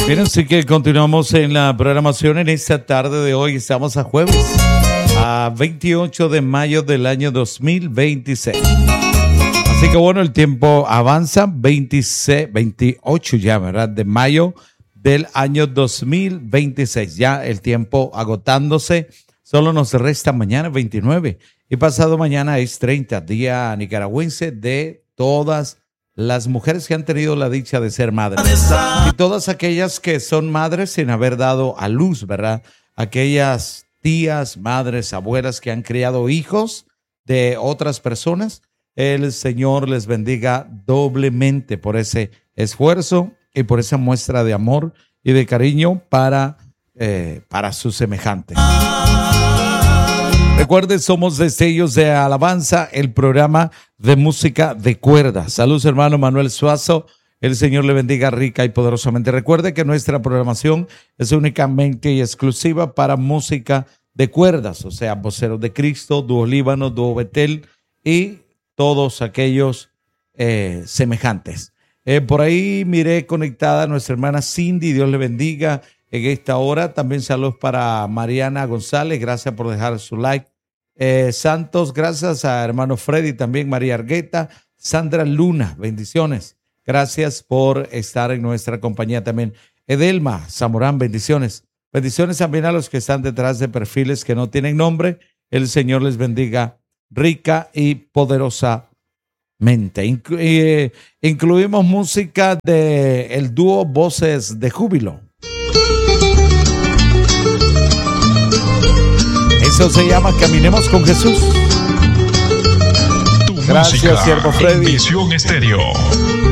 Bien, así que continuamos en la programación en esta tarde de hoy. Estamos a jueves, a 28 de mayo del año 2026. Así que bueno, el tiempo avanza, 28 ya, ¿verdad? De mayo del año 2026. Ya el tiempo agotándose. Solo nos resta mañana 29 y pasado mañana es 30, día nicaragüense de todas las mujeres que han tenido la dicha de ser madres y todas aquellas que son madres sin haber dado a luz, ¿verdad? Aquellas tías, madres, abuelas que han criado hijos de otras personas. El Señor les bendiga doblemente por ese esfuerzo y por esa muestra de amor y de cariño para sus semejantes. Recuerden, somos Destellos de Alabanza, el programa de música de cuerda. Saludos, hermano Manuel Suazo. El Señor le bendiga rica y poderosamente. Recuerde que nuestra programación es únicamente y exclusiva para música de cuerdas, o sea, Voceros de Cristo, Dúo Líbano, Dúo Betel y todos aquellos semejantes. Por ahí miré conectada a nuestra hermana Cindy, Dios le bendiga en esta hora. También saludos para Mariana González, gracias por dejar su like. Santos, gracias a hermano Freddy, también María Argueta, Sandra Luna, bendiciones. Gracias por estar en nuestra compañía también. Edelma Zamorán, bendiciones. Bendiciones también a los que están detrás de perfiles que no tienen nombre. El Señor les bendiga rica y poderosamente. Incluimos música del dúo Voces de Júbilo. Eso se llama Caminemos con Jesús. Tu Gracias, música, siervo Freddy. Visión Estéreo.